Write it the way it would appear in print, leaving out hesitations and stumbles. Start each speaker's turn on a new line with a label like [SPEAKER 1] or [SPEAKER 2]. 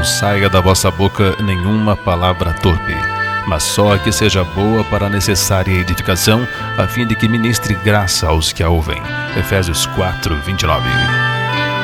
[SPEAKER 1] saia da vossa boca nenhuma palavra torpe, mas só a que seja boa para a necessária edificação, a fim de que ministre graça aos que a ouvem. Efésios 4:29.